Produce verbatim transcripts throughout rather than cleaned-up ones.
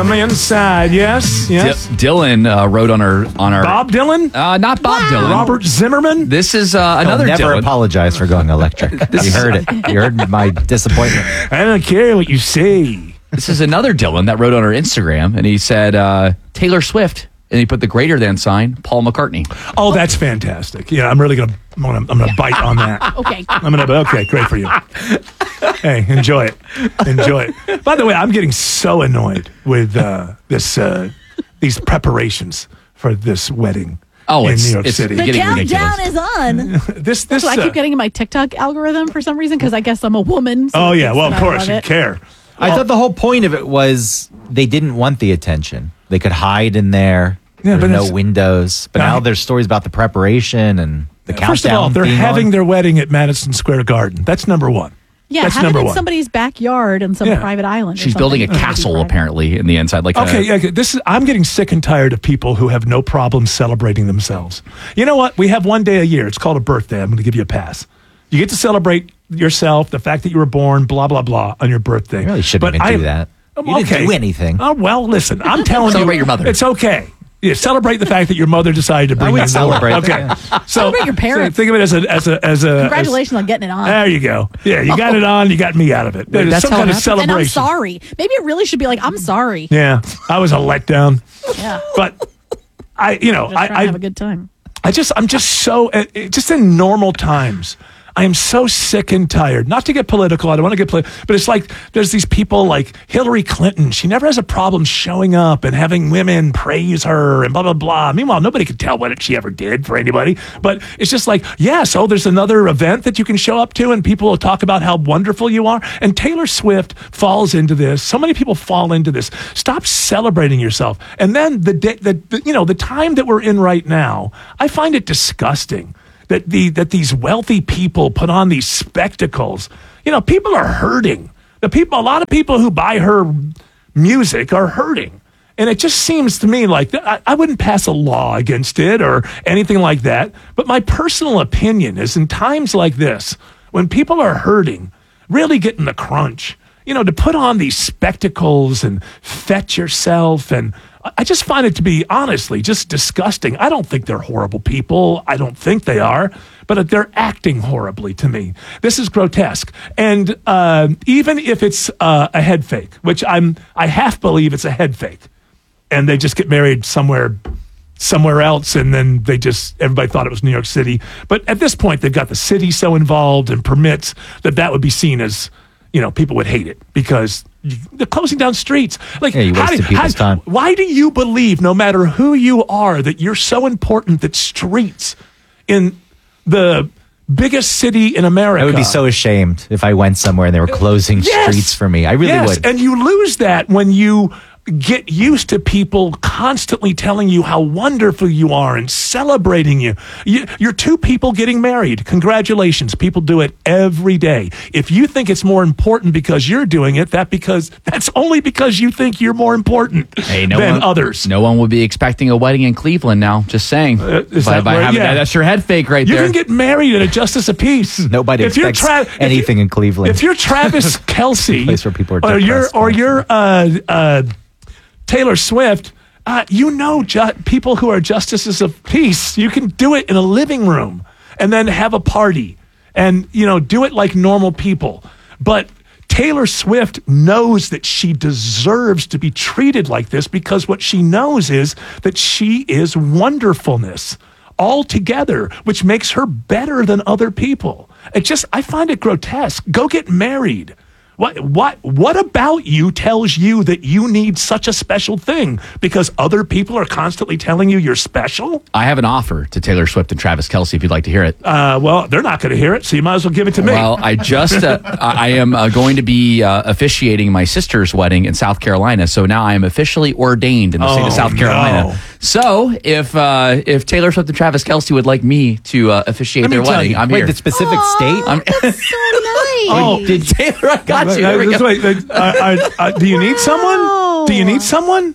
On the inside, yes, yes. D- Dylan uh, wrote on our on our Bob Dylan, uh, not Bob wow. Dylan, Robert Zimmerman. This is uh, another. I'll never Dylan. apologize for going electric. You heard it. You heard my disappointment. I don't care what you say. This is another Dylan that wrote on our Instagram, and he said uh, Taylor Swift, and he put the greater than sign, Paul McCartney. Oh, that's fantastic. Yeah, I'm really gonna, I'm gonna, I'm gonna bite on that. Okay, I'm gonna. Okay, great for you. Hey, enjoy it. Enjoy it. By the way, I'm getting so annoyed with uh, this, uh, these preparations for this wedding. Oh, in it's, New York it's City. the getting countdown ridiculous. is on. this, this. So I uh, keep getting in my TikTok algorithm for some reason because I guess I'm a woman. So oh it yeah, thinks well that of I course love you it. care. I Oh, thought the whole point of it was they didn't want the attention. They could hide in there. Yeah, There's but no it's- windows. But Yeah. now there's stories about the preparation and the countdown. First of all, they're being having on. their wedding at Madison Square Garden. That's number one. Yeah, That's have number it in one. somebody's backyard on some Yeah. private island. or She's building a something. castle Private. apparently in the inside. Like Okay, a, yeah, this is. I'm getting sick and tired of people who have no problem celebrating themselves. You know what? We have one day a year. It's called a birthday. I'm going to give you a pass. You get to celebrate yourself, the fact that you were born, blah blah blah, on your birthday. You really shouldn't even I- do that. You okay. didn't do anything. Oh well, listen. I'm telling Celebrate you, your mother. It's okay. Yeah, celebrate the fact that your mother decided to bring would you into the celebrate world. that, Okay, so Celebrate your parents. so think of it as a as a as a. Congratulations on getting it on. As, there you go. Yeah, you got it on. You got me out of it. There's That's some how kind it of happened. and I'm celebration. sorry. Maybe it really should be like, I'm sorry. Yeah, I was a letdown. Yeah. But I, you know, Just trying I, to I, have a good time. I just, I'm just so, uh, just in normal times, I am so sick and tired. Not to get political, I don't want to get political, but it's like there's these people like Hillary Clinton. She never has a problem showing up and having women praise her and blah, blah, blah. Meanwhile, nobody could tell what she ever did for anybody. But it's just like, yeah, so there's another event that you can show up to and people will talk about how wonderful you are. And Taylor Swift falls into this. So many people fall into this. Stop celebrating yourself. And then the, day, the, the you know, the time that we're in right now, I find it disgusting. That the that these wealthy people put on these spectacles. You know, people are hurting. The people, a lot of people who buy her music are hurting, and it just seems to me like I, I wouldn't pass a law against it or anything like that. But my personal opinion is, in times like this, when people are hurting, really getting the crunch, you know, to put on these spectacles and fetch yourself and. I just find it to be, honestly, just disgusting. I don't think they're horrible people. I don't think they are, but they're acting horribly to me. This is grotesque. And uh, even if it's uh, a head fake, which I'm, I half believe it's a head fake, and they just get married somewhere somewhere else, and then they just, everybody thought it was New York City. But at this point, they've got the city so involved and permits that that would be seen as, you know, people would hate it because they're closing down streets. Like, Yeah, you how wasted do, people's how, time. why do you believe, no matter who you are, that you're so important that streets in the biggest city in America? I would be so ashamed if I went somewhere and they were closing Yes. streets for me. I really yes. would. And you lose that when you get used to people constantly telling you how wonderful you are and celebrating you. you. You're two people getting married. Congratulations. People do it every day. If you think it's more important because you're doing it, that because that's only because you think you're more important hey, no than one, others. No one would be expecting a wedding in Cleveland now. Just saying. Uh, is by, that by where- having yeah. that, that's your head fake right You there. can get married at a Justice of Peace. Nobody If you're expects Tra- if anything you- in Cleveland. If you're Travis Kelce, Place where people are or you're depressed or you're uh, uh, Taylor Swift, uh, you know ju- people who are justices of peace. You can do it in a living room and then have a party and, you know, do it like normal people. But Taylor Swift knows that she deserves to be treated like this because what she knows is that she is wonderfulness altogether, which makes her better than other people. It just, I find it grotesque. Go get married. What what what about you tells you that you need such a special thing because other people are constantly telling you you're special? I have an offer to Taylor Swift and Travis Kelce if you'd like to hear it. Uh, well, they're not going to hear it, so you might as well give it to me. Well, I just uh, I I am uh, going to be uh, officiating my sister's wedding in South Carolina, so now I am officially ordained in the state Oh, of South Carolina. no. So if uh, if Taylor Swift and Travis Kelce would like me to uh, officiate Let me their tell wedding, you. I'm Wait, here. the specific state? I'm, That's so nice. Oh, did Taylor? I got you. There we Wait, go. wait, wait, uh, uh, uh, do you need someone? Do you need someone?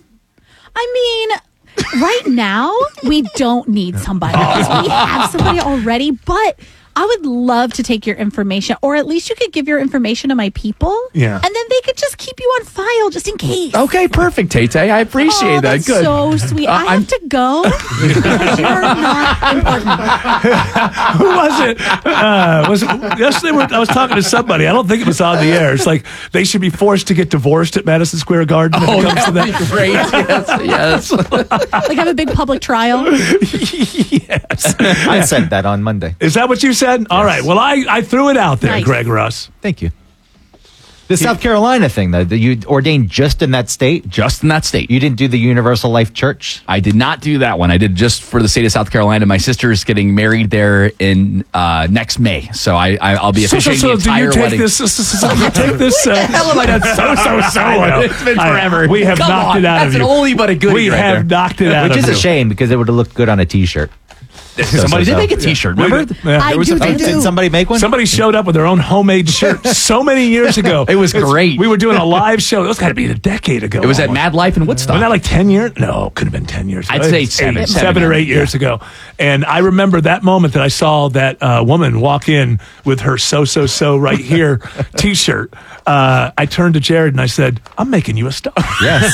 I mean, right now, we don't need somebody because we have somebody already, but I would love to take your information, or at least you could give your information to my people. Yeah. And then they could just keep you on file just in case. Okay, perfect, Tay Tay. I appreciate Oh, that. that's Good. so sweet. Uh, I I'm- have to go because you're not important. Who was it? Uh, was it yesterday? we were- I was talking to somebody. I don't think it was on the air. It's like they should be forced to get divorced at Madison Square Garden. When Oh, it comes to that'd that. be great. Yes, yes. Like have a big public trial. Yes. I said that on Monday. Is that what you said? All right. Well, I, I threw it out there, Nice. Greg Russ. Thank you. The South Carolina thing, though, that you ordained just in that state. Just in that state. You didn't do the Universal Life Church. I did not do that one. I did just for the state of South Carolina. My sister's getting married there in uh, next May, so I, I I'll be So, so, officiating so the do entire you take wedding. this? So, so, so you take this? Uh, hell have I done so so so? I know. It's been I- forever. we have Come knocked on. it out That's of you. an oldie but a goodie We right have there. knocked it out Which of is you. a shame because it would have looked good on a T-shirt. Somebody So, so, did make a so. T-shirt. We Remember? did. Yeah. I There was do a- think Did so. somebody make one? Somebody showed up with their own homemade shirt so many years ago. It was It's- great. We were doing a live show. It was got to be a decade ago. It was at almost. Mad Life in Woodstock. Wasn't that like ten years? No, could have been ten years ago. I'd say Eight- seven, eight- seven, seven or yeah. eight years ago. And I remember that moment that I saw that uh, woman walk in with her so, so, so right here t-shirt. Uh, I turned to Jared and I said, I'm making you a star. Yes.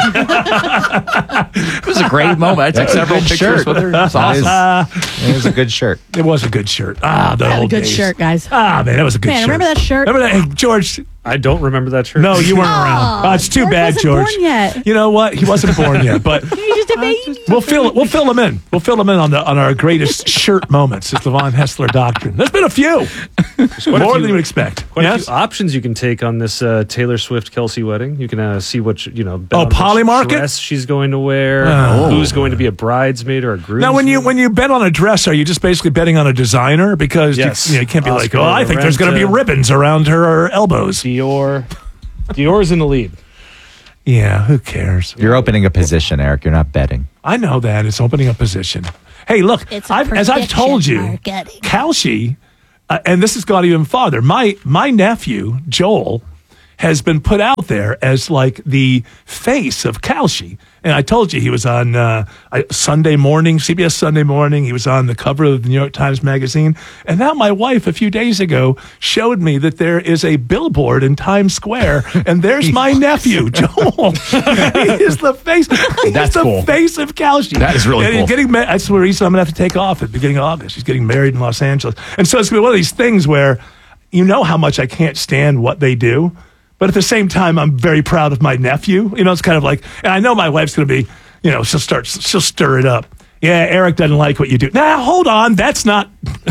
It was a great moment. I took That's a several good pictures shirt. with her. It was That is- awesome. It was a good shirt. It was a good shirt. Ah, the Had a old good days. shirt, guys. Ah, man, that was a good Man, shirt. remember that shirt? Remember that? Hey, George. I don't remember that shirt. No, you weren't around. Oh, it's too George bad, wasn't George. born yet. You know what? He wasn't born yet, but You just a baby. we'll fill we'll fill him in. We'll fill him in on the on our greatest shirt moments. It's the Von Hessler doctrine. There's been a few, Quite a more few- than you would expect. Quite a Yes. few options you can take on this uh, Taylor Swift Kelsey wedding. You can uh, see what you know. bet Oh, on which Polymarket? dress she's going to wear. Oh. Who's going to be a bridesmaid or a groom? Now, when you when you bet on a dress, are you just basically betting on a designer? Because Yes. you, you, know, you can't be like, Oscar oh, I think there's going to be Renta. ribbons around her elbows. Dior, Dior's in the lead. Yeah, who cares? You're opening a position, Eric. You're not betting. I know that it's opening a position. Hey, look, It's a I've, as I've told you, prediction marketing. Kalshi, uh, and this has gone even farther. My my nephew Joel has been put out there as like the face of Kalshi. And I told you he was on uh, I- Sunday Morning, C B S Sunday Morning. He was on the cover of the New York Times Magazine. And now my wife, a few days ago, showed me that there is a billboard in Times Square, and there's my nephew, Joel. He is the face. He's That's the cool. face of Kalshi. That is really and he's cool. Getting ma- that's the reason I'm going to have to take off at the beginning of August. He's getting married in Los Angeles. And so it's going to be one of these things where you know how much I can't stand what they do. But at the same time, I'm very proud of my nephew. You know, it's kind of like, and I know my wife's going to be, you know, she'll start, she'll stir it up. Yeah, Eric doesn't like what you do. Now, hold on. That's not,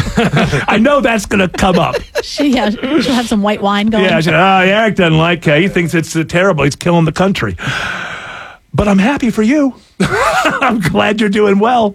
I know that's going to come up. She, yeah, she'll have some white wine going. Yeah, I said, oh, Eric doesn't like it. He thinks it's uh, terrible. He's killing the country. But I'm happy for you. I'm glad you're doing well.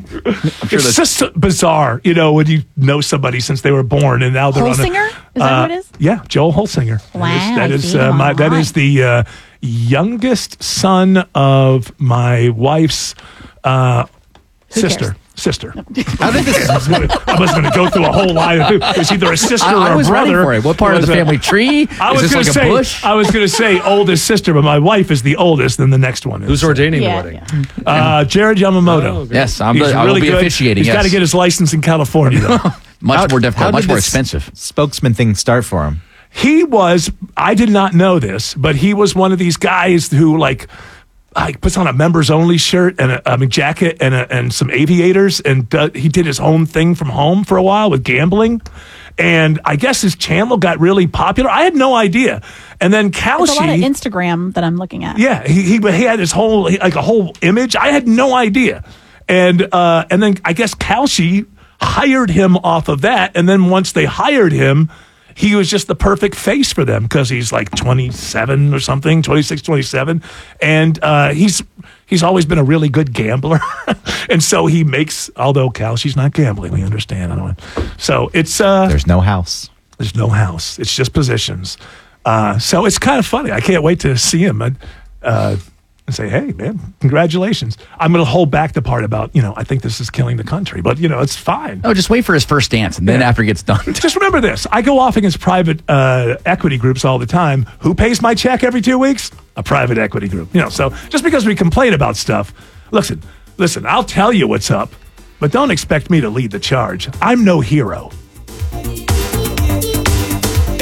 It's just bizarre, you know, when you know somebody since they were born and now they're on Holsinger? a, Is that uh, who it is? Yeah, Joel Holsinger. Wow, that I is, see that is, uh, him my, that online. is the uh, youngest son of my wife's uh, Who sister. cares? Sister. I think this is gonna, I was going to go through a whole line of who. It's either a sister I, or I a was brother. ready for it. What part of Was the a- family tree? I Is was this going like to a say bush? I was going to say oldest sister, but my wife is the oldest, and the next one is Who's ordaining Yeah, the wedding? yeah. uh, Jared Yamamoto. Oh, okay. Yes, I'm He's the, I will really be good. officiating. He's yes. got to get his license in California, though. much How- more how difficult, did much more this expensive. Spokesman thing start for him. He was, I did not know this, but he was one of these guys who, like, like puts on a members only shirt and a I mean, jacket and a, and some aviators, and uh, he did his own thing from home for a while with gambling. And I guess his channel got really popular. I had no idea. And then There's a lot of Kalshi, Instagram that I'm looking at. yeah, he, he he had his whole like a whole image. I had no idea. And uh, and then I guess Kalshi hired him off of that. And then once they hired him, he was just the perfect face for them because he's like twenty-seven or something, twenty-six, twenty-seven. And uh, he's he's always been a really good gambler. And so he makes, although Kalshi's not gambling, we understand. I don't know. So it's, uh, There's no house. there's no house. It's just positions. Uh, so it's kind of funny. I can't wait to see him and, uh, and say, hey, man, congratulations. I'm going to hold back the part about, you know, I think this is killing the country. But, you know, it's fine. Oh, just wait for his first dance, and then Yeah. after he gets done, Just remember this. I go off against private uh, equity groups all the time. Who pays my check every two weeks? A private equity group. You know, so just because we complain about stuff, listen, listen, I'll tell you what's up, but don't expect me to lead the charge. I'm no hero.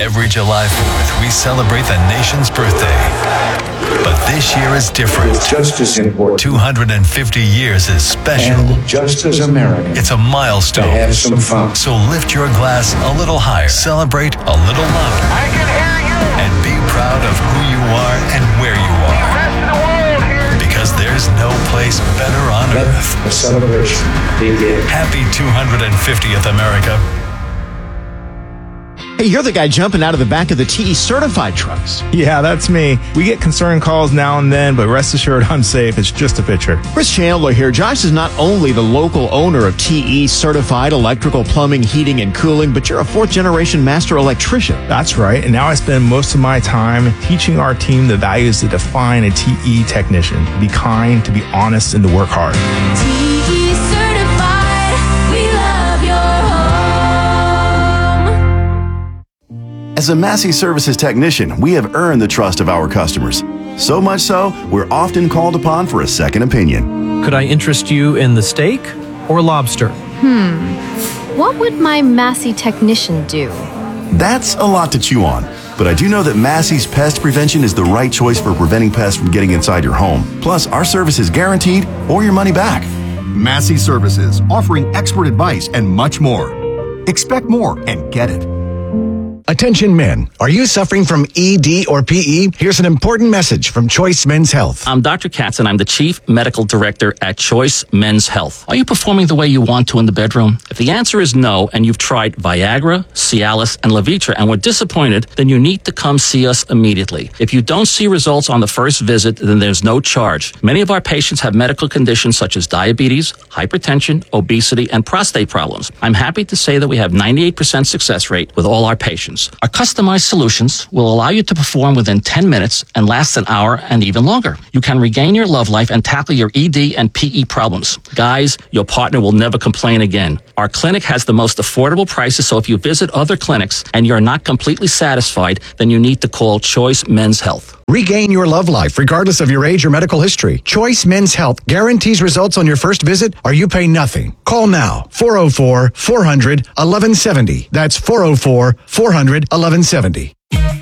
Every July fourth, we celebrate the nation's birthday. But this year is different. It's just as important. two hundred fifty years is special. And just as American. It's a milestone. To have some fun. So lift your glass a little higher. Celebrate a little louder. I can hear you. And be proud of who you are and where you are. The rest of the world here. Because there's no place better on Let earth. the celebration begin. Happy two hundred fiftieth, America. Hey, you're the guy jumping out of the back of the T E certified trucks. Yeah, that's me. We get concerned calls now and then, but rest assured I'm safe. It's just a picture. Chris Chandler here. Josh is not only the local owner of T E certified electrical, plumbing, heating, and cooling, but you're a fourth generation master electrician. That's right. And now I spend most of my time teaching our team the values that define a T E technician. To be kind, to be honest, and to work hard. T E certified. We love your home. As a Massey Services technician, we have earned the trust of our customers. So much so, we're often called upon for a second opinion. Could I interest you in the steak or lobster? Hmm. What would my Massey technician do? That's a lot to chew on. But I do know that Massey's Pest Prevention is the right choice for preventing pests from getting inside your home. Plus, our service is guaranteed or your money back. Massey Services, offering expert advice and much more. Expect more and get it. Attention men, are you suffering from E D or P E? Here's an important message from Choice Men's Health. I'm Doctor Katz and I'm the Chief Medical Director at Choice Men's Health. Are you performing the way you want to in the bedroom? If the answer is no and you've tried Viagra, Cialis, and Levitra and were disappointed, then you need to come see us immediately. If you don't see results on the first visit, then there's no charge. Many of our patients have medical conditions such as diabetes, hypertension, obesity, and prostate problems. I'm happy to say that we have ninety-eight percent success rate with all our patients. Our customized solutions will allow you to perform within ten minutes and last an hour and even longer. You can regain your love life and tackle your E D and P E problems. Guys, your partner will never complain again. Our clinic has the most affordable prices, so if you visit other clinics and you're not completely satisfied, then you need to call Choice Men's Health. Regain your love life regardless of your age or medical history. Choice Men's Health guarantees results on your first visit or you pay nothing. Call now, four oh four, four hundred, eleven seventy. That's four oh four, four hundred, eleven seventy.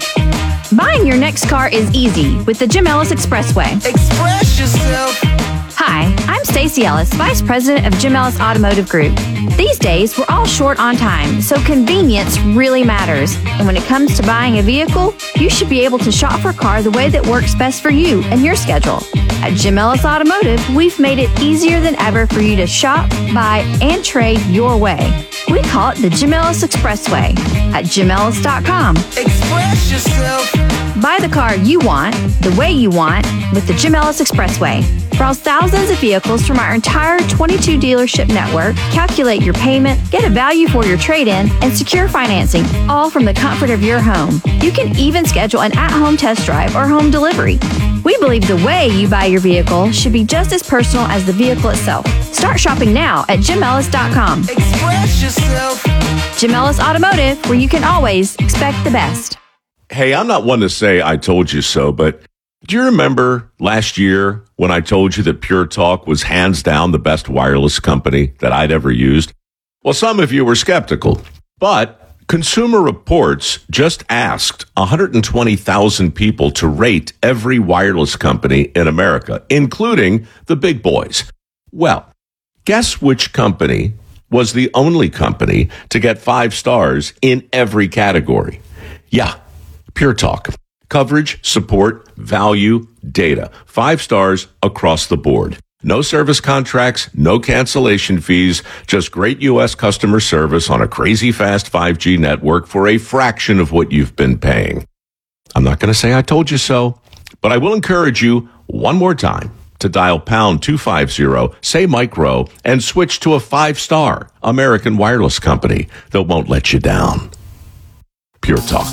Buying your next car is easy with the Jim Ellis Expressway. Express yourself. Hi, I'm Stacey Ellis, Vice President of Jim Ellis Automotive Group. These days, we're all short on time, so convenience really matters. And when it comes to buying a vehicle, you should be able to shop for a car the way that works best for you and your schedule. At Jim Ellis Automotive, we've made it easier than ever for you to shop, buy, and trade your way. We call it the Jim Ellis Expressway at jim ellis dot com. Express yourself. Buy the car you want, the way you want, with the Jim Ellis Expressway. Browse thousands of vehicles from our entire twenty-two dealership network, calculate your payment, get a value for your trade-in, and secure financing, all from the comfort of your home. You can even schedule an at-home test drive or home delivery. We believe the way you buy your vehicle should be just as personal as the vehicle itself. Start shopping now at jim ellis dot com. Express yourself. Jim Ellis Automotive, where you can always expect the best. Hey, I'm not one to say I told you so, but do you remember last year when I told you that Pure Talk was hands down the best wireless company that I'd ever used? Well, some of you were skeptical, but Consumer Reports just asked one hundred twenty thousand people to rate every wireless company in America, including the big boys. Well, guess which company was the only company to get five stars in every category? Yeah, Pure Talk. Coverage, support, value, data. Five stars across the board. No service contracts, no cancellation fees, just great U S customer service on a crazy fast five G network for a fraction of what you've been paying. I'm not going to say I told you so, but I will encourage you one more time to dial pound two fifty, say micro, and switch to a five-star American wireless company that won't let you down. Pure Talk.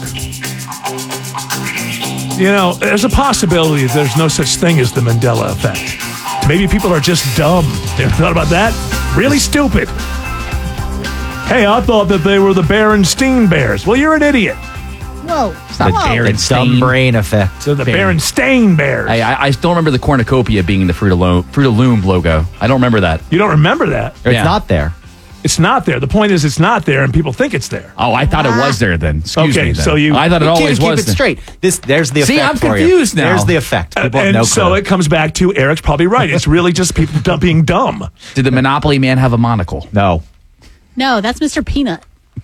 You know, there's a possibility there's no such thing as the Mandela effect. Maybe people are just dumb. You ever thought about that? Really stupid. Hey, I thought that they were the Berenstain Bears. Well, you're an idiot. Whoa. The, the dumb brain effect. So the Berenstain Bears. I, I, I still remember the cornucopia being the Fruit of, Lo- Fruit of Loom logo. I don't remember that. You don't remember that? It's Yeah. not there. It's not there. The point is, it's not there, and people think it's there. Oh, I thought it was there then. Excuse Okay, me. Then. so you- I thought it You always can't was. keep it there. straight. This, there's the See, effect I'm for you. confused now. There's the effect. People have and no so clue. it comes back to Eric's probably right. It's really just people dumb, being dumb. Did the Monopoly man have a monocle? No. No, that's Mister Peanut.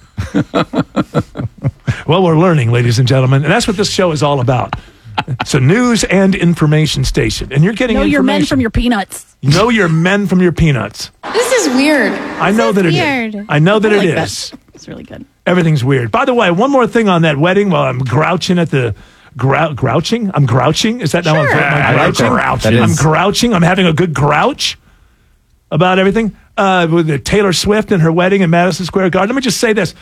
Well, we're learning, ladies and gentlemen, and that's what this show is all about. It's a news and information station, and you're getting Know your men information. from your peanuts. Know your men from your peanuts. This is weird. I know that it is. weird. I know that I it like is. It's really good. Everything's weird. By the way, one more thing on that wedding while I'm grouching at the grou- grouching. I'm grouching. Is that now? Sure. I'm, I like grouching. that. That I'm is- grouching. I'm having a good grouch about everything. Uh, with the Taylor Swift and her wedding in Madison Square Garden. Let me just say this.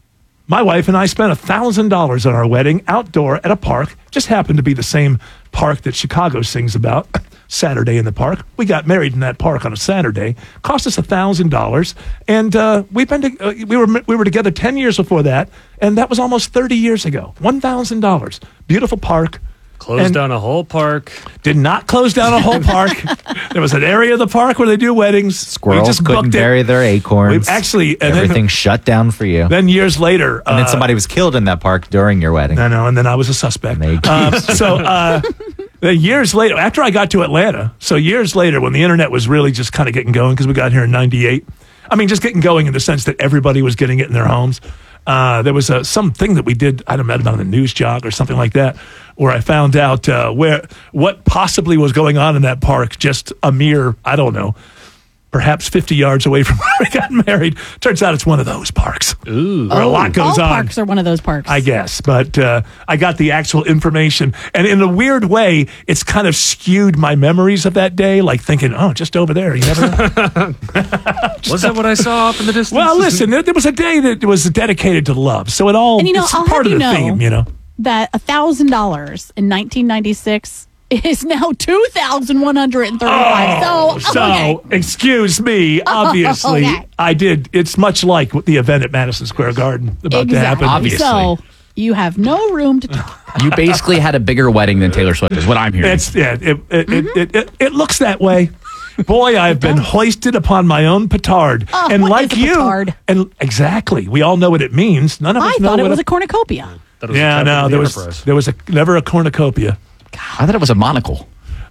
My wife and I spent one thousand dollars on our wedding outdoor at a park. Just happened to be the same park that Chicago sings about, Saturday in the Park. We got married in that park on a Saturday. Cost us one thousand dollars. And uh, we've been to, uh, we, were, we were together ten years before that, and that was almost thirty years ago. one thousand dollars. Beautiful park. Closed And down a whole park. Did not close down a whole park. There was an area of the park where they do weddings. Squirrels we just couldn't booked it. bury their acorns. We've actually, and Everything then, shut down for you. then years later. and then uh, somebody was killed in that park during your wedding. I know, and then I was a suspect. They- Um, so uh, then years later, after I got to Atlanta, so years later when the internet was really just kind of getting going, because we got here in ninety-eight. I mean, just getting going in the sense that everybody was getting it in their homes. Uh, there was a, something that we did, I don't know, about the news jog or something like that, where I found out uh, where what possibly was going on in that park just a mere, I don't know, perhaps fifty yards away from where we got married. Turns out it's one of those parks. Ooh. Where a lot goes All on. parks are one of those parks. I guess, but uh, I got the actual information, and in a weird way, it's kind of skewed my memories of that day. Like thinking, oh, just over there, you never know. Was that what I saw up in the distance? Well, listen, there, there was a day that was dedicated to love, so it all And you know, it's I'll part have of the you know theme, you know. that one thousand dollars in nineteen ninety-six is now two thousand one hundred thirty-five. Oh, so, so okay. excuse me. Obviously, Okay. I did. It's much like the event at Madison Square Garden about to happen. Exactly. Obviously. So you have no room to talk. You basically had a bigger wedding than Taylor Swift, is what I'm hearing. It's yeah. It it, Mm-hmm. it, it, it it looks that way. Boy, I've been hoisted upon my own petard, Oh, and what like is a you, petard? and exactly, we all know what it means. None of us I know thought it what was a, a cornucopia. That was yeah, the captain no, of the there was Enterprise. there was a never a cornucopia. I thought it was a monocle.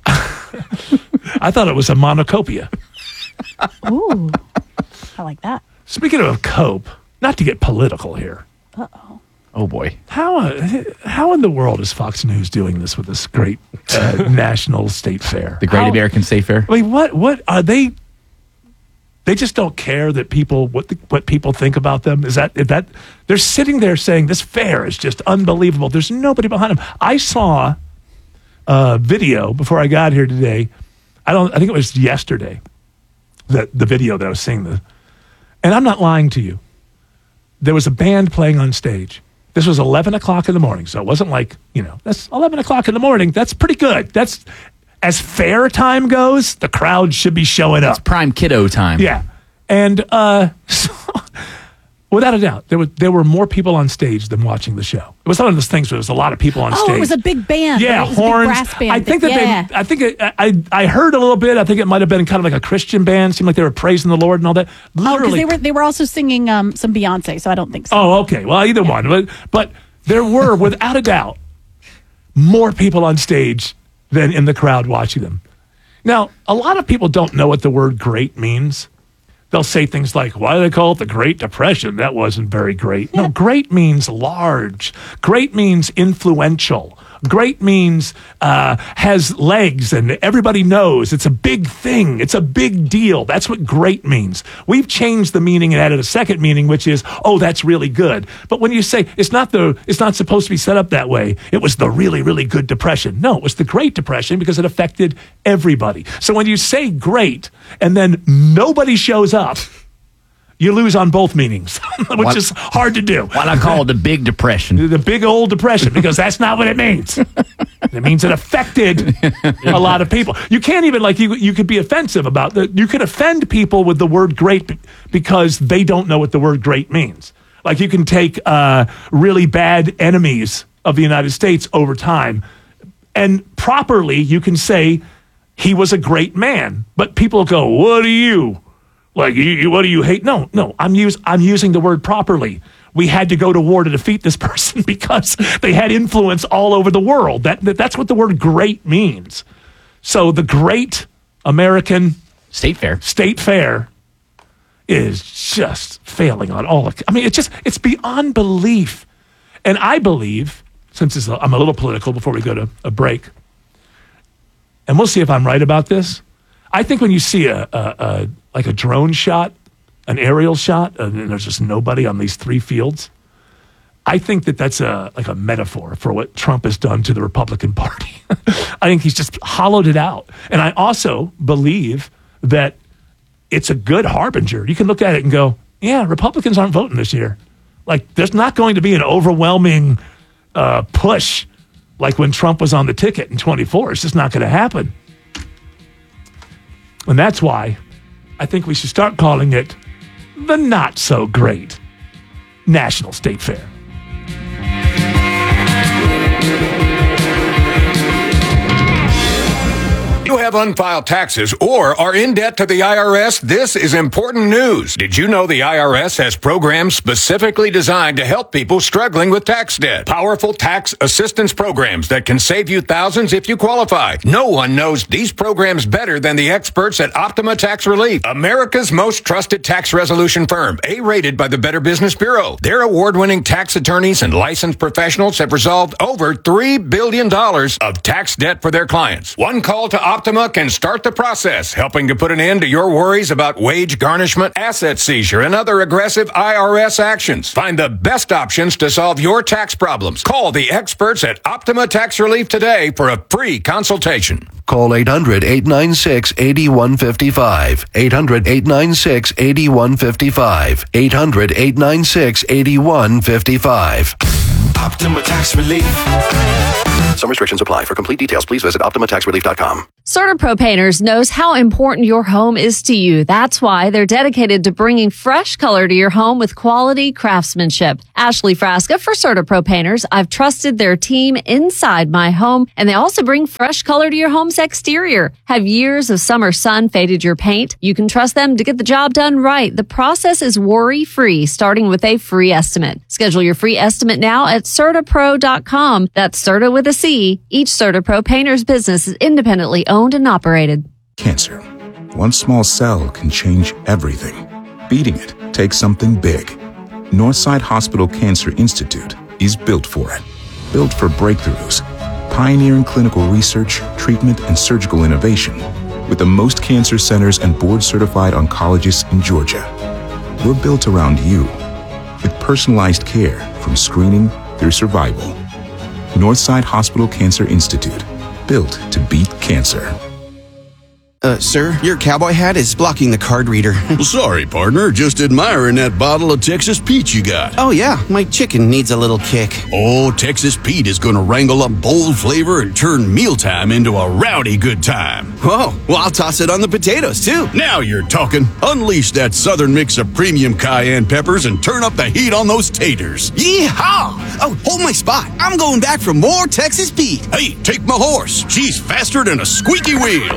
I thought it was a monocopia. Ooh, I like that. Speaking of cope, not to get political here. Uh-oh. Oh, boy. How uh, how in the world is Fox News doing this with this great uh, national state fair? The Great How- American State Fair. I mean, what what are they? They just don't care that people what the, what people think about them. Is that is that they're sitting there saying this fair is just unbelievable. There's nobody behind them. I saw a video before I got here today. I don't. I think it was yesterday. That the video that I was seeing the, and I'm not lying to you. There was a band playing on stage. This was eleven o'clock in the morning, so it wasn't like, you know, that's eleven o'clock in the morning. That's pretty good. That's, as fair time goes, the crowd should be showing up. It's prime kiddo time. Yeah. And uh, so, without a doubt, there were, there were more people on stage than watching the show. It was one of those things where there was a lot of people on Oh, stage. it was a big band. Yeah, It was a big horns. brass band I think that thing. Yeah. they, I think it, I, I heard a little bit. I think it might have been kind of like a Christian band. Seemed like they were praising the Lord and all that. Oh, because Literally. they were they were also singing um, some Beyonce, so I don't think so. Oh, okay. Well, either one. But, but there were, without a doubt, more people on stage than in the crowd watching them. Now, a lot of people don't know what the word great means. They'll say things like, why do they call it the Great Depression? That wasn't very great. No, great means large. Great means influential. Great means uh, has legs and everybody knows. It's a big thing. It's a big deal. That's what great means. We've changed the meaning and added a second meaning, which is, oh, that's really good. But when you say it's not the, it's not supposed to be set up that way. It was the really, really good depression. No, it was the Great Depression because it affected everybody. So when you say great and then nobody shows up, you lose on both meanings, which What- is hard to do. Why not call it the Big Depression? The big old depression, because that's not what it means. It means it affected a lot of people. You can't even, like, you you could be offensive about that. You could offend people with the word great be- because they don't know what the word great means. Like, you can take uh, really bad enemies of the United States over time, and properly you can say he was a great man. But people go, what are you? Like, you, you, what do you hate? No, no, I'm, use, I'm using the word properly. We had to go to war to defeat this person because they had influence all over the world. That, that That's what the word great means. So the great American State Fair State Fair is just failing on all of, I mean, it's just, it's beyond belief. And I believe, since it's a, I'm a little political before we go to a break, and we'll see if I'm right about this. I think when you see a, a, a like a drone shot, an aerial shot, and there's just nobody on these three fields, I think that that's a like a metaphor for what Trump has done to the Republican Party. I think he's just hollowed it out. And I also believe that it's a good harbinger. You can look at it and go, yeah, Republicans aren't voting this year. Like, there's not going to be an overwhelming uh, push like when Trump was on the ticket in twenty-four. It's just not going to happen. And that's why I think we should start calling it the not so great National State Fair. You have unfiled taxes or are in debt to the I R S, this is important news. Did you know the I R S has programs specifically designed to help people struggling with tax debt? Powerful tax assistance programs that can save you thousands if you qualify. No one knows these programs better than the experts at Optima Tax Relief, America's most trusted tax resolution firm, A-rated by the Better Business Bureau. Their award-winning tax attorneys and licensed professionals have resolved over three billion dollars of tax debt for their clients. One call to Optima Optima can start the process, helping to put an end to your worries about wage garnishment, asset seizure, and other aggressive I R S actions. Find the best options to solve your tax problems. Call the experts at Optima Tax Relief today for a free consultation. Call eight hundred, eight nine six, eight one five five. eight hundred, eight nine six, eight one five five. eight hundred, eight nine six, eight one five five. Optima Tax Relief. Some restrictions apply. For complete details, please visit Optima Tax Relief dot com. CertaPro Painters knows how important your home is to you. That's why they're dedicated to bringing fresh color to your home with quality craftsmanship. Ashley Frasca for CertaPro Painters. I've trusted their team inside my home, and they also bring fresh color to your home's exterior. Have years of summer sun faded your paint? You can trust them to get the job done right. The process is worry-free, starting with a free estimate. Schedule your free estimate now at Certa Pro dot com. That's Certa with a C. Each CertaPro Painters business is independently owned and operated. Cancer. One small cell can change everything. Beating it takes something big. Northside Hospital Cancer Institute is built for it. Built for breakthroughs, pioneering clinical research, treatment, and surgical innovation, with the most cancer centers and board-certified oncologists in Georgia. We're built around you, with personalized care from screening through survival. Northside Hospital Cancer Institute, built to beat cancer. Uh, sir, your cowboy hat is blocking the card reader. Sorry, partner. Just admiring that bottle of Texas Pete you got. Oh, yeah. My chicken needs a little kick. Oh, Texas Pete is going to wrangle up bold flavor and turn mealtime into a rowdy good time. Oh, well, I'll toss it on the potatoes, too. Now you're talking. Unleash that southern mix of premium cayenne peppers and turn up the heat on those taters. Yeehaw! Oh, hold my spot. I'm going back for more Texas Pete. Hey, take my horse. She's faster than a squeaky wheel.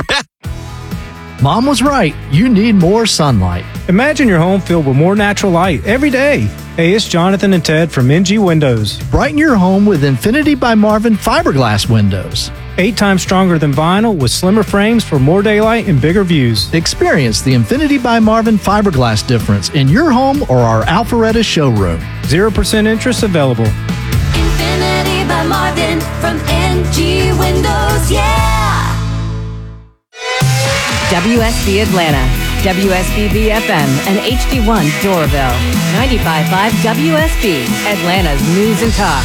Mom was right. You need more sunlight. Imagine your home filled with more natural light every day. Hey, it's Jonathan and Ted from M G Windows. Brighten your home with Infinity by Marvin fiberglass windows. Eight times stronger than vinyl with slimmer frames for more daylight and bigger views. Experience the Infinity by Marvin fiberglass difference in your home or our Alpharetta showroom. zero percent interest available. Infinity by Marvin from M G Windows, yeah! W S B Atlanta, W S B B F M, and H D one Doraville. ninety-five point five W S B, Atlanta's news and talk.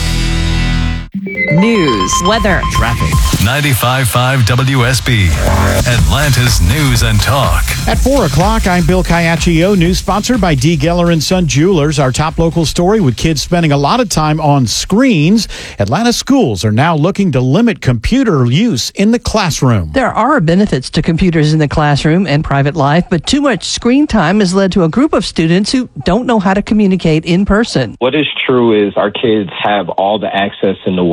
News, weather, traffic. ninety-five point five W S B, Atlanta's news and talk. At four o'clock, I'm Bill Caiaccio. News sponsored by D. Geller and Son Jewelers. Our top local story, with kids spending a lot of time on screens, Atlanta schools are now looking to limit computer use in the classroom. There are benefits to computers in the classroom and private life, but too much screen time has led to a group of students who don't know how to communicate in person. What is true is our kids have all the access in the world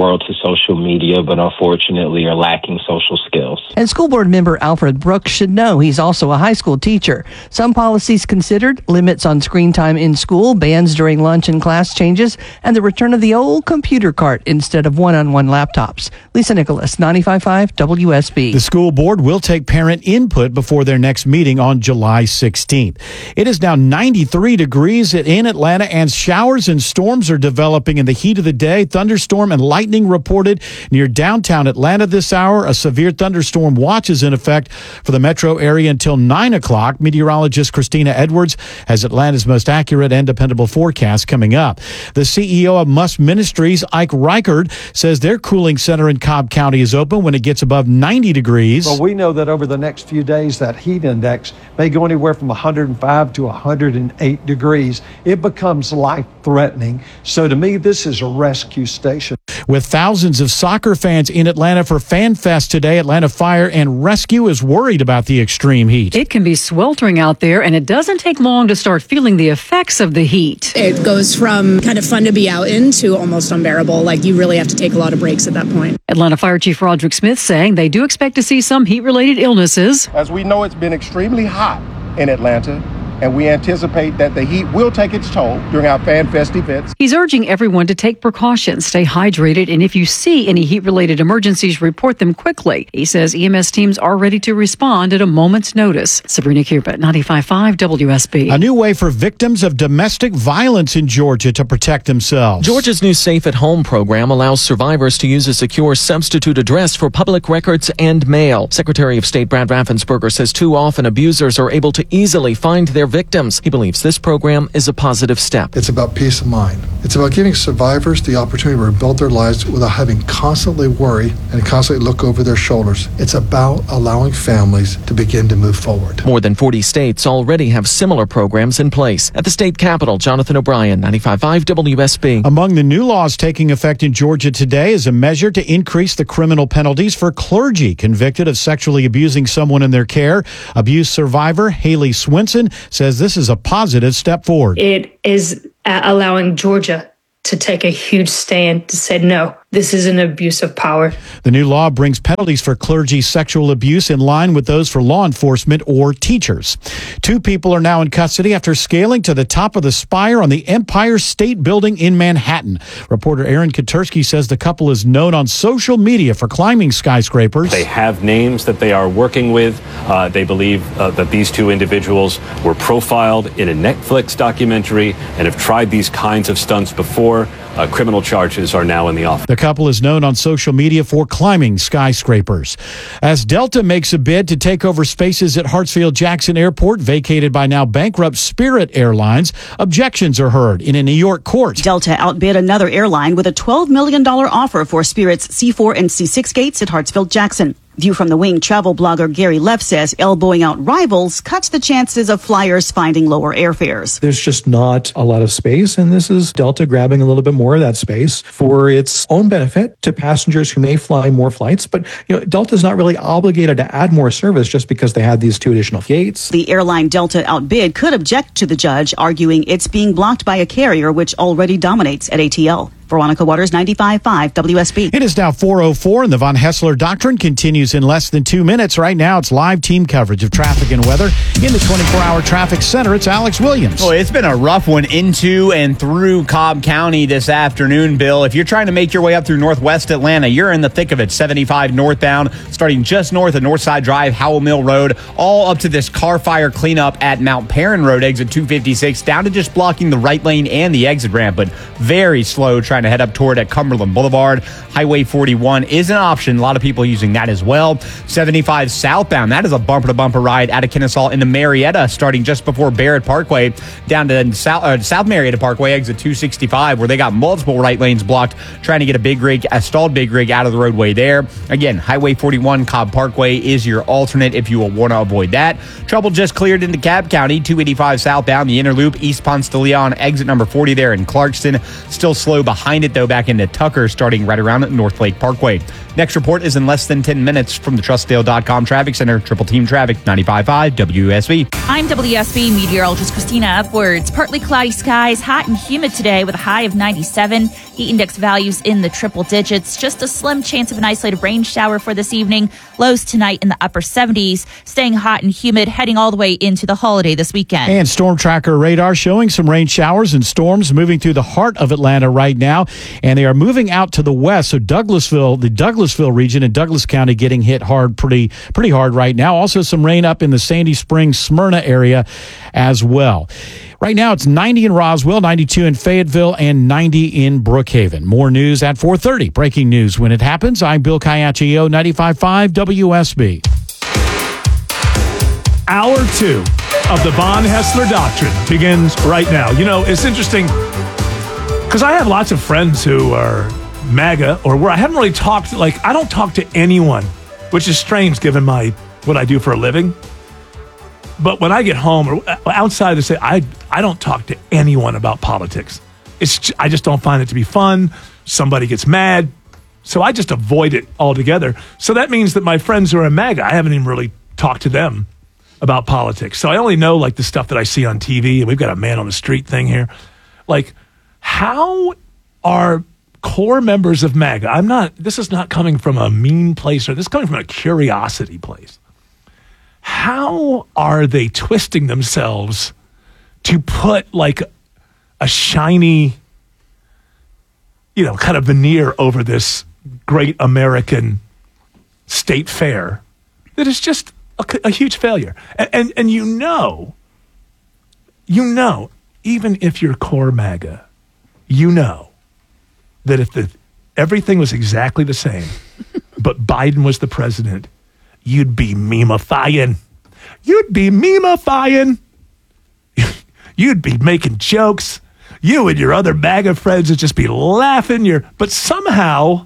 world to social media, but unfortunately are lacking social skills. And school board member Alfred Brooks should know he's also a high school teacher. Some policies considered: limits on screen time in school, bans during lunch and class changes, and the return of the old computer cart instead of one-on-one laptops. Lisa Nicholas, ninety-five point five W S B. The school board will take parent input before their next meeting on July sixteenth. It is now ninety-three degrees in Atlanta, and showers and storms are developing in the heat of the day. Thunderstorm and lightning reported near downtown Atlanta this hour. A severe thunderstorm watch is in effect for the metro area until nine o'clock. Meteorologist Christina Edwards has Atlanta's most accurate and dependable forecast coming up. The C E O of Must Ministries, Ike Reichard, says their cooling center in Cobb County is open when it gets above ninety degrees. Well, we know that over the next few days, that heat index may go anywhere from one hundred five to one hundred eight degrees. It becomes life-threatening. So to me, this is a rescue station. With thousands of soccer fans in Atlanta for Fan Fest today, Atlanta Fire and Rescue is worried about the extreme heat. It can be sweltering out there, and it doesn't take long to start feeling the effects of the heat. It goes from kind of fun to be out in to almost unbearable. Like, you really have to take a lot of breaks at that point. Atlanta Fire Chief Roderick Smith saying they do expect to see some heat-related illnesses. As we know, it's been extremely hot in Atlanta, and we anticipate that the heat will take its toll during our Fan Fest events. He's urging everyone to take precautions, stay hydrated, and if you see any heat-related emergencies, report them quickly. He says E M S teams are ready to respond at a moment's notice. Sabrina Kirpa, ninety-five point five W S B. A new way for victims of domestic violence in Georgia to protect themselves. Georgia's new Safe at Home program allows survivors to use a secure substitute address for public records and mail. Secretary of State Brad Raffensperger says too often abusers are able to easily find their victims. He believes this program is a positive step. It's about peace of mind. It's about giving survivors the opportunity to rebuild their lives without having constantly worry and constantly look over their shoulders. It's about allowing families to begin to move forward. More than forty states already have similar programs in place. At the state capitol, Jonathan O'Brien, ninety-five point five W S B. Among the new laws taking effect in Georgia today is a measure to increase the criminal penalties for clergy convicted of sexually abusing someone in their care. Abuse survivor Haley Swinson says this is a positive step forward. It is allowing Georgia to take a huge stand to say, no, this is an abuse of power. The new law brings penalties for clergy sexual abuse in line with those for law enforcement or teachers. Two people are now in custody after scaling to the top of the spire on the Empire State Building in Manhattan. Reporter Aaron Katursky says the couple is known on social media for climbing skyscrapers. They have names that they are working with. Uh, they believe uh, that these two individuals were profiled in a Netflix documentary and have tried these kinds of stunts before. Uh, criminal charges are now in the office. The couple is known on social media for climbing skyscrapers. As Delta makes a bid to take over spaces at Hartsfield-Jackson Airport, vacated by now bankrupt Spirit Airlines, objections are heard in a New York court. Delta outbid another airline with a twelve million dollars offer for Spirit's C four and C six gates at Hartsfield-Jackson. View from the Wing travel blogger Gary Leff says elbowing out rivals cuts the chances of flyers finding lower airfares. There's just not a lot of space, and this is Delta grabbing a little bit more of that space for its own benefit to passengers who may fly more flights. But you know, Delta's not really obligated to add more service just because they had these two additional gates. The airline Delta outbid could object to the judge, arguing it's being blocked by a carrier which already dominates at A T L. Veronica Waters, ninety-five point five W S B. It is now four oh four, and the Von Hessler Doctrine continues in less than two minutes. Right now, it's live team coverage of traffic and weather. In the twenty-four hour traffic center, it's Alex Williams. Well, it's been a rough one into and through Cobb County this afternoon, Bill. If you're trying to make your way up through northwest Atlanta, you're in the thick of it. seventy-five northbound, starting just north of Northside Drive, Howell Mill Road, all up to this car fire cleanup at Mount Perrin Road, exit two fifty-six, down to just blocking the right lane and the exit ramp, but very slow trying to head up toward at Cumberland Boulevard. Highway forty-one is an option. A lot of people using that as well. seventy-five southbound, that is a bumper-to-bumper ride out of Kennesaw into Marietta, starting just before Barrett Parkway, down to South, uh, South Marietta Parkway, exit two sixty-five, where they got multiple right lanes blocked, trying to get a big rig, a stalled big rig out of the roadway there. Again, Highway forty-one, Cobb Parkway is your alternate if you will want to avoid that. Trouble just cleared into Cobb County, two eighty-five southbound, the inner loop, East Ponce de Leon, exit number forty there in Clarkston. Still slow behind it, though, back into Tucker, starting right around North Lake Parkway. Next report is in less than ten minutes from the trust dale dot com Traffic Center. Triple Team Traffic, ninety-five point five W S B. I'm W S B meteorologist Christina Upwards. Partly cloudy skies, hot and humid today with a high of ninety-seven. Heat index values in the triple digits. Just a slim chance of an isolated rain shower for this evening. Lows tonight in the upper seventies. Staying hot and humid, heading all the way into the holiday this weekend. And Storm Tracker radar showing some rain showers and storms moving through the heart of Atlanta right now. And they are moving out to the west. So Douglasville, the Douglasville region in Douglas County getting hit hard, pretty, pretty hard right now. Also some rain up in the Sandy Springs, Smyrna area as well. Right now, it's ninety in Roswell, ninety-two in Fayetteville, and ninety in Brookhaven. More news at four thirty. Breaking news when it happens. I'm Bill Caiaccio, ninety-five point five W S B. Hour two of the Von Hessler Doctrine begins right now. You know, it's interesting because I have lots of friends who are MAGA, or where I haven't really talked, like, I don't talk to anyone, which is strange given my what I do for a living. But when I get home or outside to say, I I don't talk to anyone about politics. It's I just don't find it to be fun. Somebody gets mad. So I just avoid it altogether. So that means that my friends who are in MAGA, I haven't even really talked to them about politics. So I only know like the stuff that I see on T V, and we've got a man on the street thing here. Like, how are core members of MAGA, I'm not, this is not coming from a mean place, or this is coming from a curiosity place. How are they twisting themselves to put like a shiny, you know, kind of veneer over this great American state fair that is just a, a huge failure? And, and and you know, you know, even if you're core MAGA, you know that if the everything was exactly the same, but Biden was the president, you'd be memifying. You'd be memifying. You'd be making jokes. You and your other MAGA friends would just be laughing. Your, but somehow,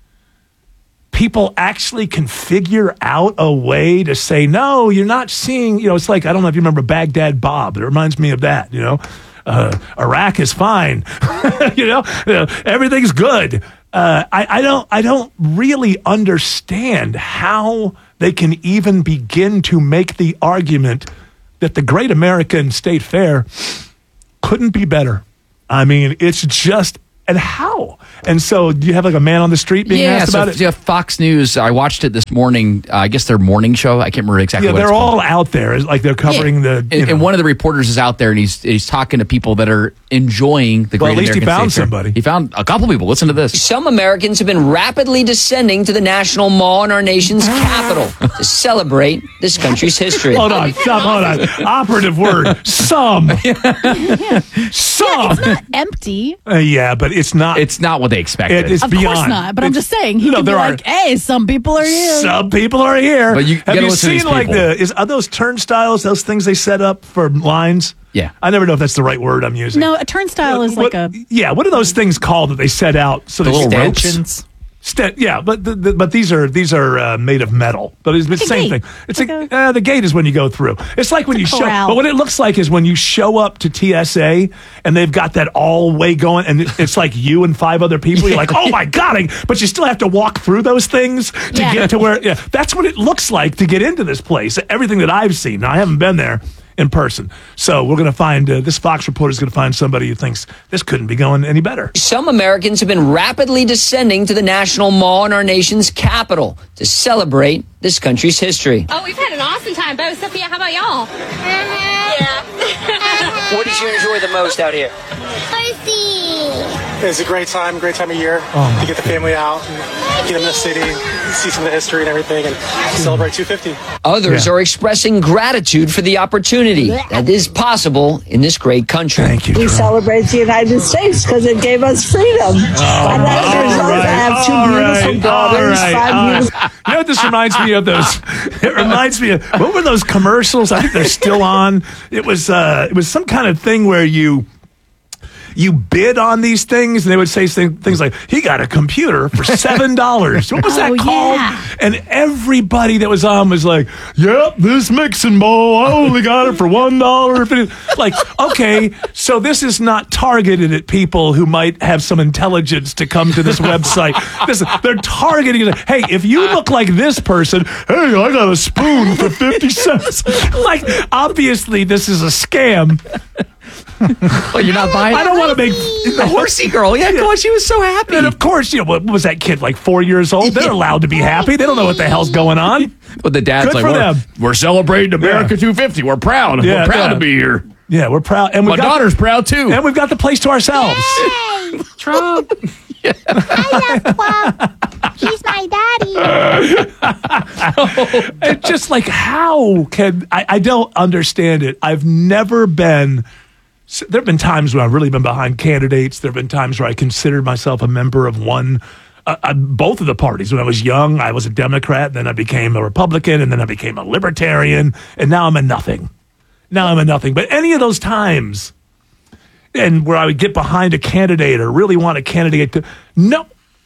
people actually can figure out a way to say, no, you're not seeing, you know, it's like, I don't know if you remember Baghdad Bob. It reminds me of that, you know. Uh, Iraq is fine. you know, uh, everything's good. Uh, I, I don't. I don't really understand how they can even begin to make the argument that the Great American State Fair couldn't be better. I mean, it's just. And how? And so do you have like a man on the street being yeah, asked so, about it? Yeah, Fox News. I watched it this morning. Uh, I guess their morning show. I can't remember exactly yeah, what they're it's all called. out there. It's like they're covering yeah. the. You and, know. and one of the reporters is out there, and he's he's talking to people that are enjoying the Well, Great at least he American found State Fair. somebody. He found a couple people. Listen to this. Some Americans have been rapidly descending to the National Mall in our nation's capital to celebrate this country's history. Hold on, stop, hold on. Operative word, some. Yeah. Some. It's not empty. Uh, yeah, but it's not. It's not what they expected. It is Of beyond. course not. But I'm It's- just saying, he you know, could be there are like, hey, some people are here. some people are here. But you have gotta you listen to seen these like people. the is are those turnstiles? Those things they set up for lines? Yeah. I never know if that's the right word I'm using. No, a turnstile is like a. Yeah, what are those things called that they set out? So The they little stanchions? ropes? Sta- yeah, but the, the, but these are these are uh, made of metal. But it's the Like a same gate. thing. It's a, uh, the gate is when you go through. It's like when It's you a show. corral. But what it looks like is when you show up to T S A and they've got that all way going, and it's like you and five other people. You're like, oh my god! I, but you still have to walk through those things to Yeah. get to where. Yeah, that's what it looks like to get into this place. Everything that I've seen. Now I haven't been there in person, so we're going to find uh, this Fox reporter is going to find somebody who thinks this couldn't be going any better. Some Americans have been rapidly descending to the National Mall in our nation's capital to celebrate this country's history. Oh, we've had an awesome time, Bo. Sophia, how about y'all? Yeah. What did you enjoy the most out here? It's a great time, great time of year Oh, to get the family out and get them in the city, see some of the history and everything, and celebrate two fifty. Others Yeah. are expressing gratitude for the opportunity that is possible in this great country. Thank you. We Drew. celebrate the United States because it gave us freedom. And as a result, I have two all beautiful right, daughters, all right, five all right. beautiful. You know what this reminds me of? Those. It reminds me of what were those commercials? I think they're still on. It was uh, it was some kind of thing where you you bid on these things, and they would say things like, he got a computer for seven dollars. What was that Oh, called? yeah. And everybody that was on was like, yep, this mixing bowl, I only got it for one dollar. Like, okay, so this is not targeted at people who might have some intelligence to come to this website. This, they're targeting it. Hey, if you look like this person, hey, I got a spoon for fifty cents. Like, obviously, this is a scam. Well, you're not buying I don't want to make the horsey girl. Yeah, come on, she was so happy. And of course, you know, what was that kid, like four years old? They're allowed to be happy. They don't know what the hell's going on. But the dad's Good like, for we're, them. we're celebrating America Yeah. two fifty. We're proud. Yeah, we're proud yeah. to be here. Yeah, we're proud. And My we've got, daughter's proud too. And we've got the place to ourselves. Hey, Trump. I love Trump. He's my daddy. It's just like, how can I, I don't understand it. I've never been. There have been times when I've really been behind candidates. There have been times where I considered myself a member of one, uh, uh, both of the parties. When I was young, I was a Democrat. Then I became a Republican, and then I became a Libertarian, and now I'm a nothing. Now I'm a nothing. But any of those times, and where I would get behind a candidate or really want a candidate to, no,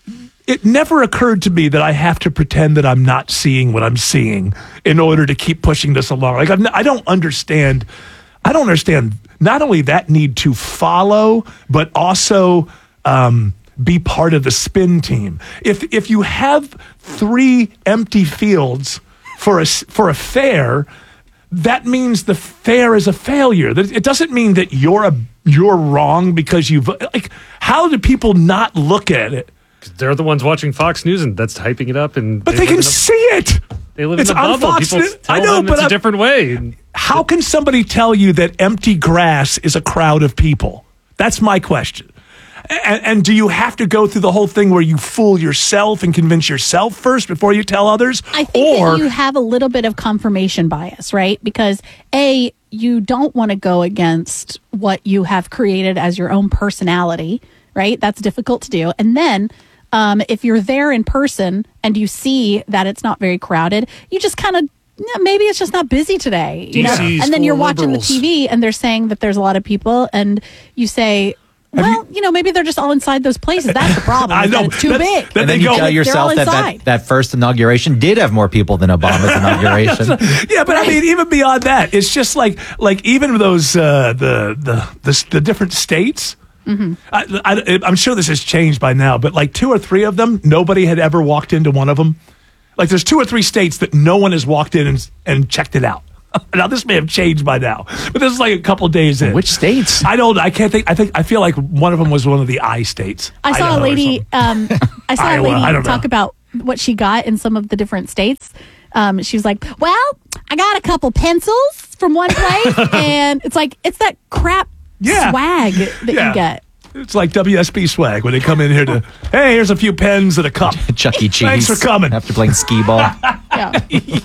it never occurred to me that I have to pretend that I'm not seeing what I'm seeing in order to keep pushing this along. Like, I'm, I don't understand. I don't understand not only that need to follow, but also um, be part of the spin team. If if you have three empty fields for a for a fair, that means the fair is a failure. It doesn't mean that you're a you're wrong because you've like. How do people not look at it? They're the ones watching Fox News, and that's hyping it up. And But they, can see it. They live It's in a on bubble. Fox People News. tell I know, them but it's a I'm- different way. How can somebody tell you that empty grass is a crowd of people? That's my question. And, and do you have to go through the whole thing where you fool yourself and convince yourself first before you tell others? I think or, that you have a little bit of confirmation bias, right? Because A, you don't want to go against what you have created as your own personality, right? That's difficult to do. And then um, if you're there in person and you see that it's not very crowded, you just kind of, maybe it's just not busy today, you know? D C's And then full you're of watching liberals. the T V and they're saying that there's a lot of people, and you say, well, you, you know, maybe they're just all inside those places. That's the problem. I is that know. it's too That's- big. And then you tell yourself that, that that first inauguration did have more people than Obama's inauguration. Yeah, but I mean, even beyond that, it's just like like even those uh, the, the the the different states. Mm-hmm. I, I, I'm sure this has changed by now, but like two or three of them, nobody had ever walked into one of them. Like there's two or three states that no one has walked in and, and checked it out. Now this may have changed by now, but this is like a couple days in. Which states? I don't. I can't think. I think. I feel like one of them was one of the I states. I saw Idaho a or lady. Um, I saw Iowa, a I lady don't know. talk about what she got in some of the different states. Um, she was like, "Well, I got a couple pencils from one place," and it's like it's that crap Yeah. swag that Yeah. you get. It's like W S B swag when they come in here to, hey, here's a few pens and a cup. Chuck E. Cheese. Thanks for coming. After playing skee ball. Yeah.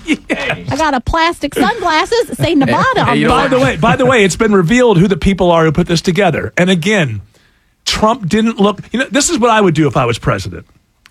I got a plastic sunglasses that say Nevada on them. By the way, by the way, it's been revealed who the people are who put this together. And again, Trump didn't look. You know, this is what I would do if I was president.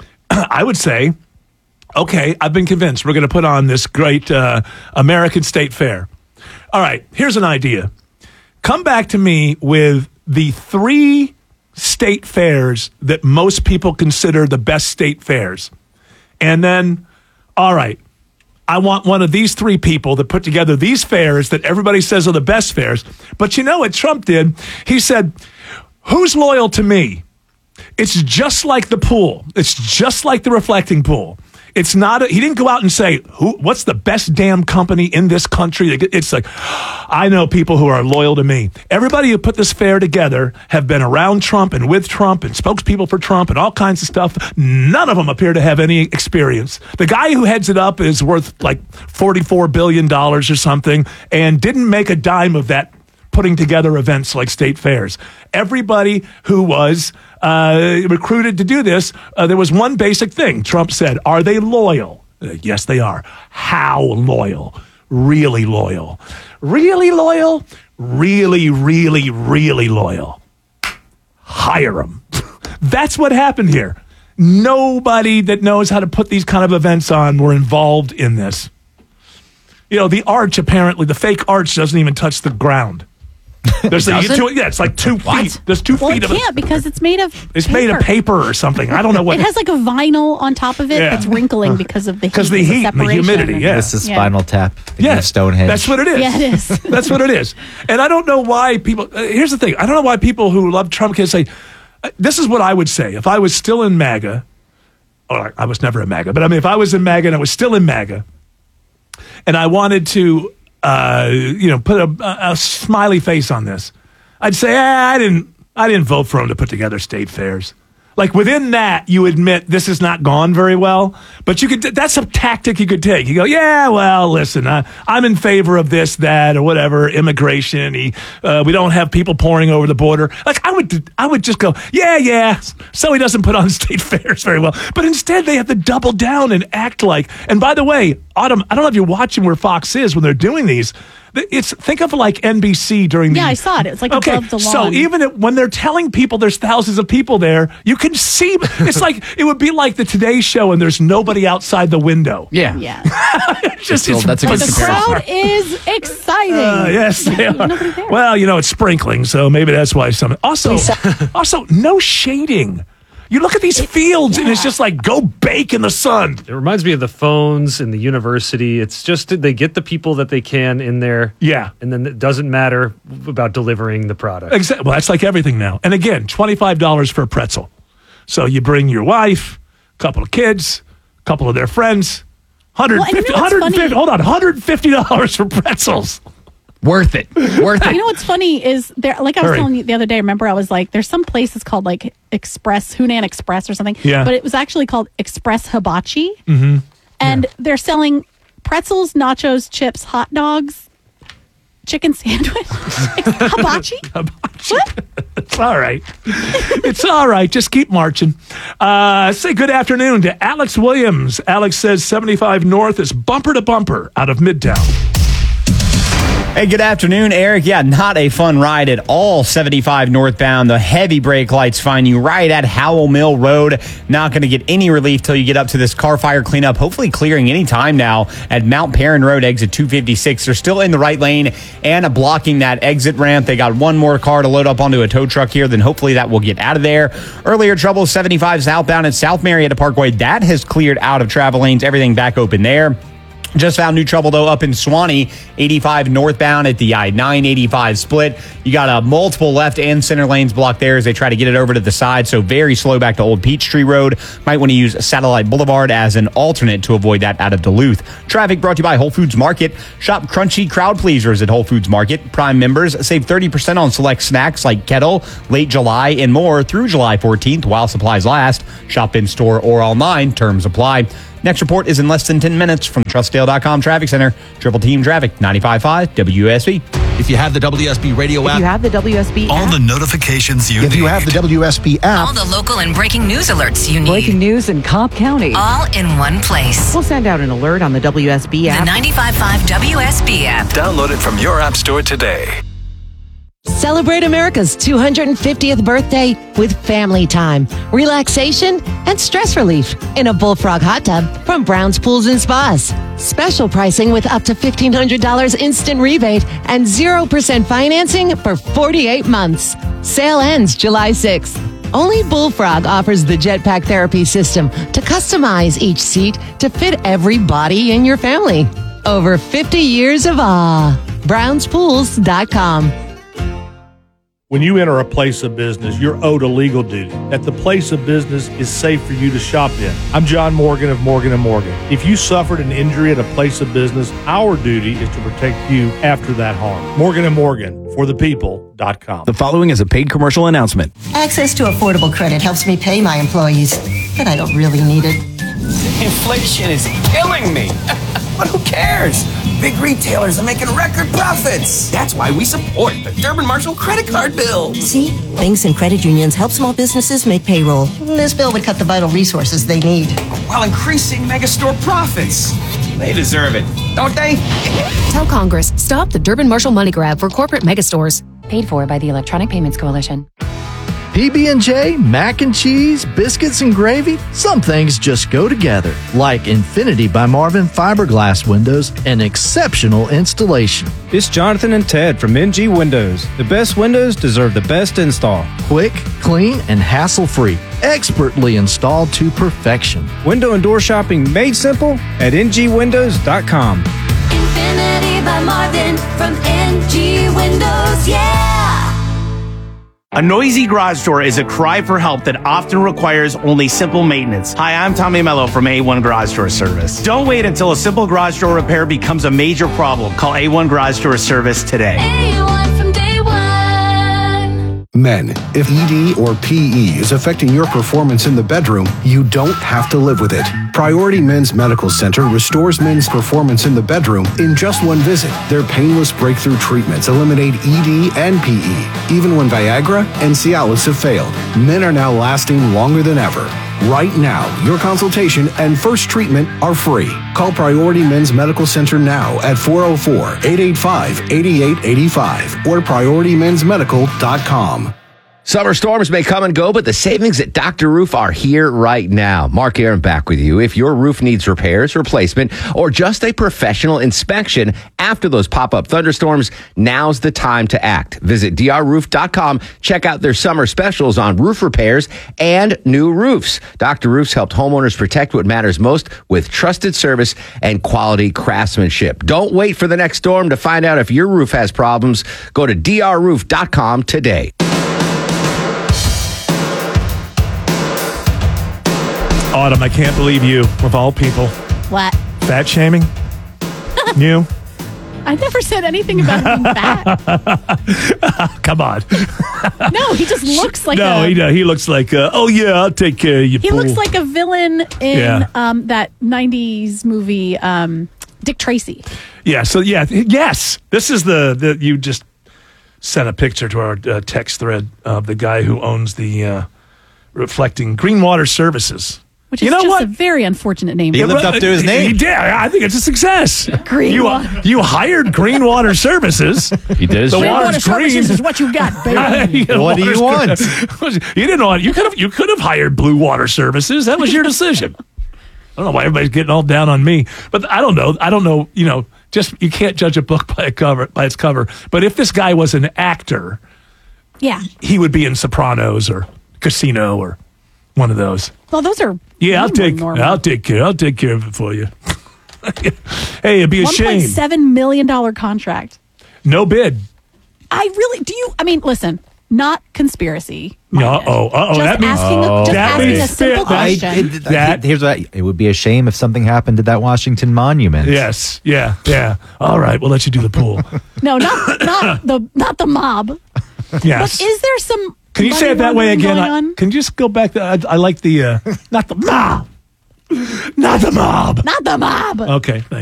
I would say, okay, I've been convinced we're going to put on this great uh, American State Fair. All right, here's an idea. Come back to me with the three state fairs that most people consider the best state fairs. And then, all right, I want one of these three people that put together these fairs that everybody says are the best fairs. But you know what Trump did? He said, who's loyal to me? It's just like the pool. It's just like the reflecting pool. It's not, a, he didn't go out and say, "Who? What's the best damn company in this country?" It's like, I know people who are loyal to me. Everybody who put this fair together have been around Trump and with Trump and spokespeople for Trump and all kinds of stuff. None of them appear to have any experience. The guy who heads it up is worth like forty-four billion dollars or something and didn't make a dime of that putting together events like state fairs. Everybody who was uh, recruited to do this, uh, there was one basic thing. Trump said, are they loyal? Uh, yes, they are. How loyal? Really loyal. Really loyal? Really, really, really loyal. Hire them. That's what happened here. Nobody that knows how to put these kind of events on were involved in this. You know, the arch, apparently, the fake arch doesn't even touch the ground. There's a, Does it? two, yeah, it's like two feet. There's two Well, feet it of can't because it's made of It's made of paper or something. I don't know what. It has like a vinyl on top of it Yeah. that's wrinkling because of the heat. Because the and heat and the separation. humidity, yeah. This is Yeah. Spinal Tap. Yeah, Stonehenge. That's what it is. Yeah, it is. That's what it is. And I don't know why people. Uh, here's the thing. I don't know why people who love Trump can say. Uh, this is what I would say if I was still in MAGA. Or I was never in MAGA, but I mean, if I was in MAGA and I was still in MAGA, and I wanted to, uh, you know, put a, a, a smiley face on this, I'd say, eh, I didn't, I didn't vote for him to put together state fairs. Like within that, you admit this has not gone very well, but you could. That's a tactic you could take. You go, yeah, well, listen, I, I'm in favor of this, that, or whatever. Immigration. He, uh, we don't have people pouring over the border. Like I would, I would just go, yeah, yeah. So he doesn't put on state fairs very well, but instead they have to double down and act like. And by the way, Autumn, I don't know if you're watching where Fox is when they're doing these. It's think of like N B C during the. Yeah, I saw it. It was like okay, above the lawn. so even if, when they're telling people there's thousands of people there, you can see. It's like it would be like the Today Show, and there's nobody outside the window. Yeah, yeah. It's just Still, it's that's a But good the comparison. crowd is exciting. Uh, yes, they are. Nobody there. Well, you know, it's sprinkling, so maybe that's why some. Also, also, no shading. You look at these fields, and it's just like go bake in the sun. It reminds me of the phones in the university. It's just they get the people that they can in there. Yeah. And then it doesn't matter about delivering the product. Exactly. Well, that's like everything now. And again, twenty-five dollars for a pretzel. So you bring your wife, a couple of kids, a couple of their friends, one hundred fifty Well, and you know what's funny? hold on, one hundred fifty dollars for pretzels. Worth it. Worth it. You know what's funny is there, like I was Hurry. telling you the other day, remember I was like, there's some place it's called like Express, Hunan Express or something. Yeah. But it was actually called Express Hibachi. Mm-hmm. And they're selling pretzels, nachos, chips, hot dogs, chicken sandwich. Hibachi? What? It's all right. It's all right. Just keep marching. Uh, say good afternoon to Alex Williams. Alex says seventy-five North is bumper to bumper out of Midtown. Hey, good afternoon, Eric. Yeah, not a fun ride at all. seventy-five northbound. The heavy brake lights find you right at Howell Mill Road. Not going to get any relief till you get up to this car fire cleanup. Hopefully clearing any time now at Mount Perrin Road, exit two fifty-six. They're still in the right lane and blocking that exit ramp. They got one more car to load up onto a tow truck here. Then hopefully that will get out of there. Earlier trouble, seventy-five southbound at South Marietta Parkway. That has cleared out of travel lanes. Everything back open there. Just found new trouble, though, up in Swanee, eighty-five northbound at the I nine eighty-five split. You got a multiple left and center lanes blocked there as they try to get it over to the side, so very slow back to Old Peachtree Road. Might want to use Satellite Boulevard as an alternate to avoid that out of Duluth. Traffic brought to you by Whole Foods Market. Shop crunchy crowd pleasers at Whole Foods Market. Prime members save thirty percent on select snacks like Kettle, Late July, and more through July fourteenth while supplies last. Shop in store or online. Terms apply. Next report is in less than ten minutes from Trustdale dot com Traffic Center. Triple Team Traffic, ninety-five point five W S B. If you have the W S B radio If app, you have the W S B all app, the notifications you If need. you have the W S B app, All the local and breaking news alerts you need. breaking news in Cobb County, All in one place. we'll send out an alert on the W S B The app. ninety-five point five W S B app. Download it from your app store today. Celebrate America's two hundred fiftieth birthday with family time, relaxation, and stress relief in a Bullfrog hot tub from Brown's Pools and Spas. Special pricing with up to fifteen hundred dollars instant rebate and zero percent financing for forty-eight months. Sale ends July sixth. Only Bullfrog offers the Jetpack Therapy System to customize each seat to fit every body in your family. Over fifty years of awe. Browns Pools dot com. When you enter a place of business, you're owed a legal duty that the place of business is safe for you to shop in. I'm John Morgan of Morgan and Morgan. If you suffered an injury at a place of business, our duty is to protect you after that harm. Morgan and Morgan, for the people dot com. The following is a paid commercial announcement. Access to affordable credit helps me pay my employees, but I don't really need it. Inflation is killing me. But who cares? Big retailers are making record profits. That's why we support the Durbin Marshall credit card bill. See? Banks and credit unions help small businesses make payroll. This bill would cut the vital resources they need. While increasing megastore profits. They deserve it, don't they? Tell Congress, stop the Durbin Marshall money grab for corporate megastores. Paid for by the Electronic Payments Coalition. P B and J, mac and cheese, biscuits and gravy, some things just go together. Like Infinity by Marvin fiberglass windows, an exceptional installation. It's Jonathan and Ted from N G Windows. The best windows deserve the best install. Quick, clean, and hassle-free. Expertly installed to perfection. Window and door shopping made simple at N G windows dot com. Infinity by Marvin from N G Windows, yeah! A noisy garage door is a cry for help that often requires only simple maintenance. Hi, I'm Tommy Mello from A one Garage Door Service. Don't wait until a simple garage door repair becomes a major problem. Call A one Garage Door Service today. A one from day one. Men, if E D or P E is affecting your performance in the bedroom, you don't have to live with it. Priority Men's Medical Center restores men's performance in the bedroom in just one visit. Their painless breakthrough treatments eliminate E D and P E. Even when Viagra and Cialis have failed, men are now lasting longer than ever. Right now, your consultation and first treatment are free. Call Priority Men's Medical Center now at four oh four, eight eight five, eight eight eight five or priority men's medical dot com. Summer storms may come and go, but the savings at Doctor Roof are here right now. Mark Aaron back with you. If your roof needs repairs, replacement, or just a professional inspection after those pop-up thunderstorms, now's the time to act. Visit D R roof dot com. Check out their summer specials on roof repairs and new roofs. Doctor Roof's helped homeowners protect what matters most with trusted service and quality craftsmanship. Don't wait for the next storm to find out if your roof has problems. Go to D R roof dot com today. Autumn, I can't believe you, of all people. What? Fat shaming? You? I never said anything about being fat. Come on. No, he just looks like no, a... he, he looks like, a, oh yeah, I'll take care of you, He fool. looks like a villain in Yeah. um, that nineties movie, um, Dick Tracy. Yeah, so yeah, yes. This is the, the you just sent a picture to our uh, text thread of the guy who owns the uh, Reflecting Green Water Services. Which is You know just what? a very unfortunate name. He lived up to his name. He did. I think it's a success. Green you, Water. you hired Green Water Services. He did his The job. water's Water green. Services is what you got, baby. Yeah, What do you water's want? good. You didn't want. You could have. You could have hired Blue Water Services. That was your decision. I don't know why everybody's getting all down on me, but I don't know. I don't know. You know, just you can't judge a book by a cover by its cover. But if this guy was an actor, Yeah. he would be in Sopranos or Casino or one of those. Well, those are... Yeah, I'll way more take. normal. I'll take care. I'll take care of it for you. Hey, it'd be a one point shame. seven million dollars contract. No bid. I really... Do you... I mean, listen, not conspiracy. Uh oh. Uh oh. Just That means. asking a- just that asking means a simple that- question. It, that, here's what it would be a shame if something happened to that Washington Monument. Yes. Yeah. Yeah. All right. We'll let you do the pool. No, not not the not the mob. Yes. But is there some... Can you money say it that way laundering again? going I- on? can you just go back? To, I, I like the uh, not the mob, not the mob. Not the mob. Okay. Thanks.